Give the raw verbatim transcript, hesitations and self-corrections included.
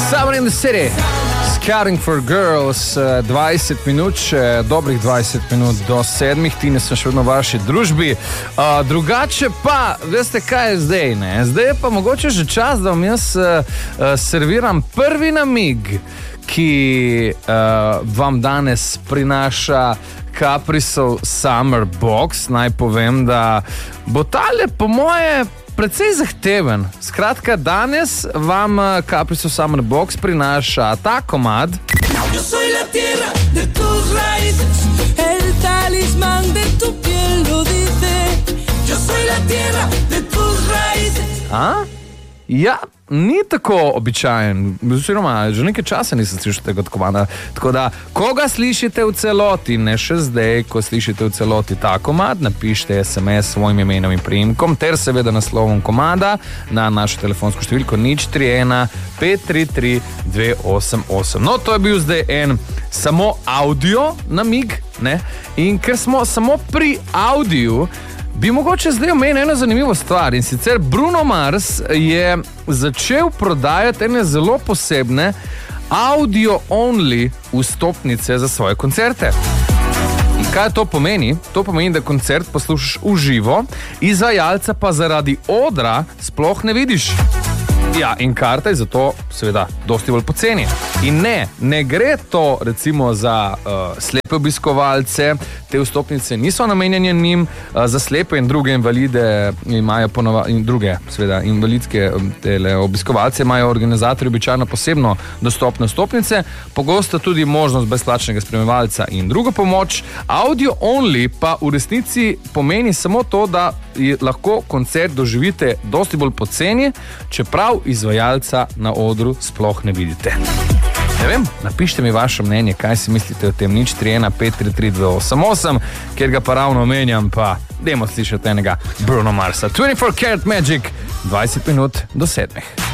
Summer in the City, Scouting for Girls, dvajset minut, še dobrih dvajset minut do sedmih, Tine sem še vedno v vaši družbi. Uh, drugače pa, veste kaj je zdaj, ne? Zdaj je pa mogoče že čas, da vam jaz uh, serviram prvi namig, ki uh, vam danes prinaša Caprisov Summer Box. Naj povem, da bo tale po moje precej zahteven. Skratka, danes vam Caprisov Summer Box prinaša ta komad. Yo soy la tierra de tus raíces, el talismán de tu piel lo dice. Yo soy la tierra de tus raíces. A? Ja, ni tako običajen. Oziroma, že nekaj časa nisem slišal tega komada. Tako da, ko ga slišite v celoti, ne še zdaj, ko slišite v celoti ta komad, napišite es em es s svojim imenom in priimkom ter seveda naslovom komada na našo telefonsko številko nič tri ena pet tri tri dve osem osem. No, to je bil zdaj en samo audio namig, ne? In ker smo samo pri audiju, bi mogoče zdaj omenil eno zanimivo stvar, in sicer Bruno Mars je začel prodajati ene zelo posebne audio-only vstopnice za svoje koncerte. In kaj to pomeni? To pomeni, da koncert poslušaš v živo, izvajalca pa zaradi odra sploh ne vidiš. Ja, in karta je zato seveda dosti bolj poceni. In ne, ne gre to recimo za uh, slepe obiskovalce, te vstopnice niso namenjene njim, uh, za slepe in druge invalide imajo ponova, in druge seveda invalidske tele, obiskovalce imajo organizatorji običajno posebno dostopne vstopnice, pogosto tudi možnost brezplačnega spremljevalca in drugo pomoč. Audio only pa v resnici pomeni samo to, da je lahko koncert doživite dosti bolj poceni, čeprav izvajalca na odru sploh ne vidite. Ne vem, napišite mi vaše mnenje, kaj si mislite o tem. Nič tri ena pet tri tri dve osem osem, kjer ga pa ravno omenjam, pa dajmo slišati enega Bruno Marsa. dvajset štiri karat Magic, dvajset minut do sedmih.